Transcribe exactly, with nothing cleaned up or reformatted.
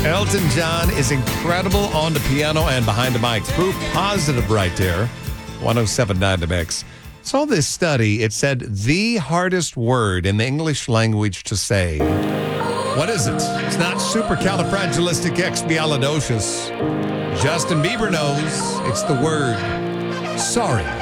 Elton John is incredible on the piano and behind the mic. Proof positive right there. one oh seven point nine The Mix. Saw this study. It said the hardest word in the English language to say. What is it? It's not supercalifragilisticexpialidocious. Justin Bieber knows. It's the word sorry.